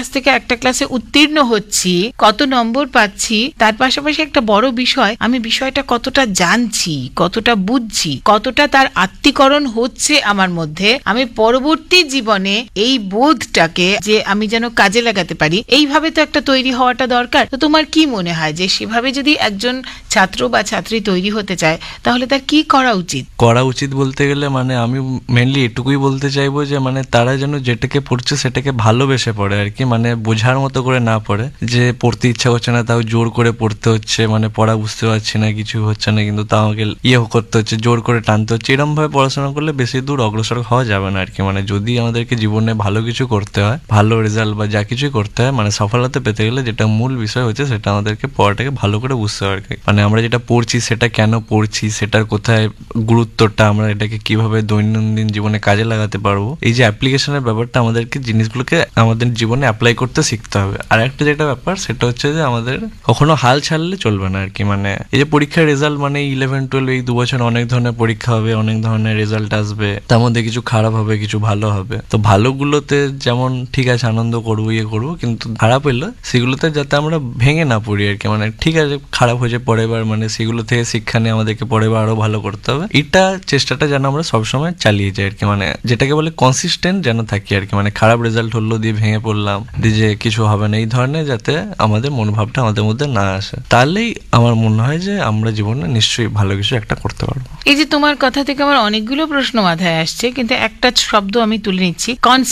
Class থেকে একটা ক্লাসে উত্তীর্ণ হচ্ছি, কত নম্বর পাচ্ছি, তার পাশাপাশি একটা বড় বিষয় আমি বিষয়টা কতটা জানছি, কতটা বুঝছি, কতটা তার আত্মীকরণ হচ্ছে আমার মধ্যে, আমি পরবর্তী জীবনে এই বোধটাকে যে আমি যেন কাজে লাগাতে পারি, এইভাবে তো একটা তৈরি হওয়াটা দরকার। তো তোমার কি মনে হয় যে সেভাবে যদি একজন ছাত্র বা ছাত্রী তৈরি হতে চায় তাহলে তার কি করা উচিত? করা উচিত বলতে গেলে মানে আমি মেনলি এটুকুই বলতে চাইবো যে মানে তারা যেন যেটাকে পড়ছে সেটাকে ভালোবেসে পড়ে আর কি, মানে বোঝার মতো করে না পড়ে যে পড়তে ইচ্ছা করছে না তাও জোর করে পড়তে হচ্ছে, মানে পড়া বুঝতে পারছি না, কিছু হচ্ছে না কিন্তু তাও আমাকে করতে হচ্ছে, জোর করে টানতে হচ্ছে। এরকম ভাবে পড়াশোনা করলে বেশি দূর অগ্রসর হওয়া যাবে না আর কি। মানে যদি আমাদেরকে জীবনে ভালো কিছু করতে হয়, ভালো রেজাল্ট বা যা কিছুই করতে হয়, মানে সফলতা পেতে গেলে যেটা মূল বিষয় হচ্ছে সেটা আমাদেরকে পড়াটাকে ভালো করে বুঝতে হবে আর কি। মানে আমরা যেটা পড়ছি সেটা কেন পড়ছি, সেটার কোথায় গুরুত্বটা, আমরা এটাকে কিভাবে দৈনন্দিন জীবনে কাজে লাগাতে পারবো, এই যে অ্যাপ্লিকেশনের ব্যাপারটা আমাদেরকে জিনিসগুলোকে আমাদের জীবনে অ্যাপ্লাই করতে শিখতে হবে। আর একটা যেটা ব্যাপার সেটা হচ্ছে যে আমাদের কখনো হাল ছাড়লে চলবে না আর কি। মানে এই যে পরীক্ষার রেজাল্ট, মানে 11-12 এই 2 বছর অনেক ধরনের পরীক্ষা হবে, অনেক ধরনের রেজাল্ট আসবে, তার মধ্যে কিছু খারাপ হবে কিছু ভালো হবে। তো ভালোগুলোতে যেমন ঠিক আছে আনন্দ করবো করবো, কিন্তু খারাপ হইলো সেগুলোতে যাতে আমরা ভেঙে না পড়ি আর কি। মানে ঠিক আছে খারাপ হয়েছে পরের বার, মানে সেগুলো থেকে শিক্ষা নিয়ে আমাদেরকে পরের বার আরো ভালো করতে হবে, এটা চেষ্টাটা যেন আমরা সবসময় চালিয়ে যাই আর কি। মানে যেটাকে বলে কনসিস্টেন্ট যেন থাকি আর কি। মানে খারাপ রেজাল্ট হলো দিয়ে ভেঙে পড়লাম দিয়ে যে কিছু হবে না, এই ধরনের যাতে আমাদের মনোভাবটা আমাদের মধ্যে না আসে, তাহলেই আমার মনে হয় যে আমরা জীবনে নিশ্চয়ই ভালো কিছু একটা করতে পারবো। এই যে তোমার কথা থেকে আমার অনেকগুলো প্রশ্ন মাথায় আসছে, কিন্তু একটা শব্দ আমি তুলে নিচ্ছি,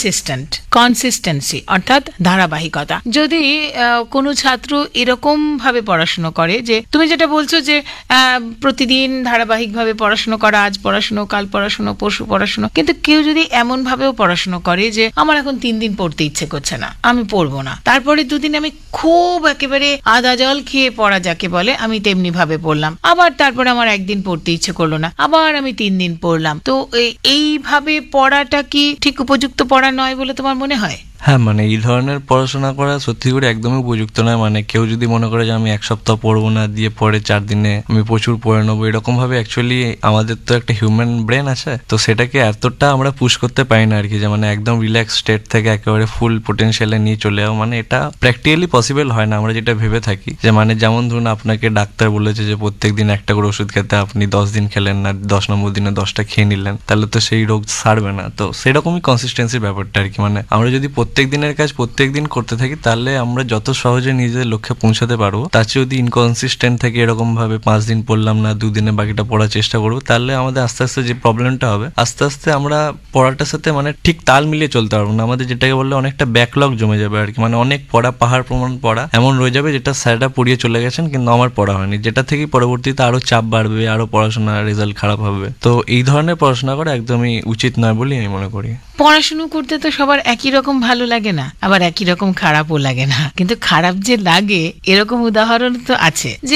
কনসিস্টেন্সি, অর্থাৎ ধারাবাহিকতা। যদি কোনো ছাত্র এরকম ভাবে পড়াশোনা করে যে তুমি যেটা বলছো যে প্রতিদিন ধারাবাহিকভাবে পড়াশোনা করা, আজ পড়াশোনা কাল পড়াশোনা পরশু পড়াশোনা, কিন্তু কেউ যদি এমন ভাবেও পড়াশোনা করে যে আমার এখন 3 দিন পড়তে ইচ্ছে করছে না, আমি পড়বো না, তারপরে 2 দিন আমি খুব একেবারে আদা জল খেয়ে পড়া যাকে বলে আমি তেমনি ভাবে পড়লাম, আবার তারপরে আমার 1 দিন পড়তে ইচ্ছে করলো না, আবার আমি 3 দিন পড়লাম, তো এইভাবে পড়াটা কি ঠিক উপযুক্ত পড়া নয় বলে তোমার মনে হয়? হ্যাঁ, মানে এই ধরনের পড়াশোনা করা সত্যি করে একদমই উপযুক্ত নয়। মানে কেউ যদি মনে করে যে আমি 1 সপ্তাহ পড়বো না দিয়ে পরে 4 দিনে আমি প্রচুর পড়ে নেবো, এরকম ভাবে অ্যাকচুয়ালি আমাদের তো একটা হিউম্যান ব্রেন আছে, তো সেটাকে এতটা আমরা পুশ করতে পারি না আর কি, যে মানে একদম রিল্যাক্স স্টেট থেকে একেবারে ফুল পোটেনশিয়ালে নিয়ে চলে যাও, মানে এটা প্র্যাকটিক্যালি পসিবল হয় না। আমরা যেটা ভেবে থাকি যে মানে যেমন ধরুন আপনাকে ডাক্তার বলেছে যে প্রত্যেক দিন একটা করে ওষুধ খেতে, আপনি 10 দিন খেলেন না, 10 নম্বর দিনে 10টা খেয়ে নিলেন, তাহলে তো সেই রোগ সারবে না। তো সেরকমই কনসিস্টেন্সির ব্যাপারটা আর কি। মানে আমরা যদি প্রত্যেক দিনের কাজ প্রত্যেক দিন করতে থাকি তাহলে আমরা যত সহজে নিজেদের লক্ষ্যে পৌঁছাতে পারবো, তার চেয়ে যদি ইনকনসিস্টেন্ট থাকি, এরকম ভাবে 5 দিন পড়লাম না 2 দিনে বাকিটা পড়ার চেষ্টা করবো, তাহলে আমাদের আস্তে আস্তে যে প্রবলেমটা হবে, আস্তে আস্তে আমরা পড়াটার সাথে মানে ঠিক তাল মিলিয়ে চলতে পারবো না। আমাদের যেটাকে বললে অনেকটা ব্যাকলগ জমে যাবে আর কি। মানে অনেক পড়া, পাহাড় প্রমাণ পড়া এমন রয়ে যাবে যেটা স্যাররা পড়িয়ে চলে গেছেন কিন্তু আমার পড়া হয়নি, যেটা থেকে পরবর্তীতে আরো চাপ বাড়বে, আরো পড়াশোনার রেজাল্ট খারাপ হবে। তো এই ধরনের পড়াশোনা করা একদমই উচিত নয় বলে আমি মনে করি। পড়াশুনো করতে তো সবার একই রকম ভালো লাগে না, আবার একই রকম খারাপও লাগে না, কিন্তু খারাপ যে লাগে এরকম উদাহরণ তো আছে যে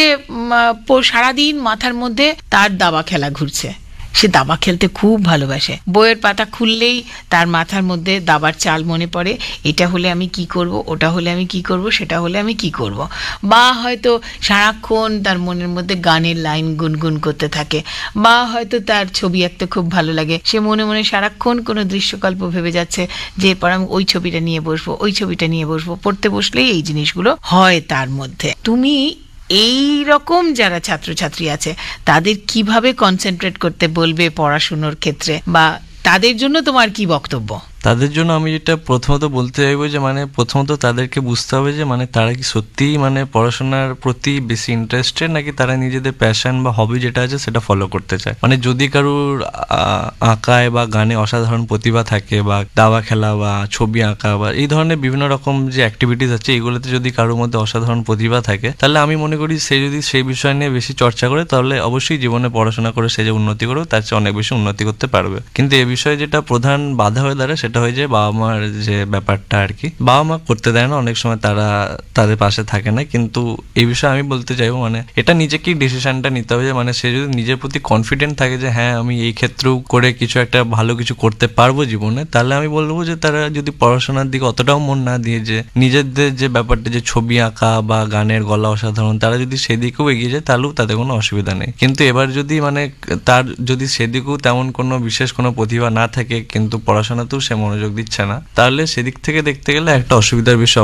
সারাদিন মাথার মধ্যে তার দাবা খেলা ঘুরছে, সে দাবা খেলতে খুব ভালোবাসে, বইয়ের পাতা খুললেই তার মাথার মধ্যে দাবার চাল মনে পড়ে, এটা হলে আমি কি করব, ওটা হলে আমি কি করব, সেটা হলে আমি কি করব, বা হয়তো সারাক্ষণ তার মনের মধ্যে গানের লাইন গুনগুন করতে থাকে, বা হয়তো তার ছবি আঁকতে খুব ভালো লাগে, সে মনে মনে সারাক্ষণ কোনো দৃশ্যকল্প ভেবে যাচ্ছে যে এরপর আমি ওই ছবিটা নিয়ে বসবো, ওই ছবিটা নিয়ে বসবো, পড়তে বসলেই এই জিনিসগুলো হয় তার মধ্যে। তুমি এই রকম যারা ছাত্রছাত্রী আছে তাদের কিভাবে কনসেন্ট্রেট করতে বলবে পড়াশুনোর ক্ষেত্রে, বা তাদের জন্য তোমার কি বক্তব্য? তাদের জন্য আমি যেটা প্রথমত বলতে চাইবো যে মানে প্রথমত তাদেরকে বুঝতে হবে যে মানে তারা কি সত্যিই মানে পড়াশোনার প্রতি বেশি ইন্টারেস্টেড, নাকি তারা নিজেদের প্যাশন বা হবি যেটা আছে সেটা ফলো করতে চায়। মানে যদি কারোর আঁকায় বা গানে অসাধারণ প্রতিভা থাকে, বা দাবা খেলা বা ছবি আঁকা বা এই ধরনের বিভিন্ন রকম যে অ্যাক্টিভিটিস আছে, এগুলোতে যদি কারোর মধ্যে অসাধারণ প্রতিভা থাকে, তাহলে আমি মনে করি সে যদি সেই বিষয় নিয়ে বেশি চর্চা করে তাহলে অবশ্যই জীবনে পড়াশোনা করে সে যে উন্নতি করবে তার চেয়ে অনেক বেশি উন্নতি করতে পারবে। কিন্তু এ বিষয়ে যেটা প্রধান বাধা হয়ে দাঁড়ায় সেটা হয় যে বাবা মার যে ব্যাপারটা আর কি, বাবা মা করতে দেয় না, অনেক সময় তারা তাদের পাশে থাকে না। কিন্তু এই বিষয়ে আমি বলতে চাইবো মানে এটা নিজেকেই ডিসিশনটা নিতে হবে যে মানে সে যদি নিজের প্রতি কনফিডেন্ট থাকে যে হ্যাঁ আমি এই ক্ষেত্রেও করে কিছু একটা ভালো কিছু করতে পারবো জীবনে, তাহলে আমি বলবো যে তারা যদি পড়াশোনার দিকে অতটাও মন না দিয়ে যে নিজেদের যে ব্যাপারটা যে ছবি আঁকা বা গানের গলা অসাধারণ, তারা যদি সেদিকেও এগিয়ে যায় তাহলেও তাদের কোনো অসুবিধা নেই। কিন্তু এবার যদি মানে তার যদি সেদিকেও তেমন কোনো বিশেষ কোনো প্রতিভা না থাকে কিন্তু পড়াশোনাতেও সে মনোযোগ দিচ্ছে না, তাহলে সেদিক থেকে দেখতে গেলে একটা অসুবিধার বিষয়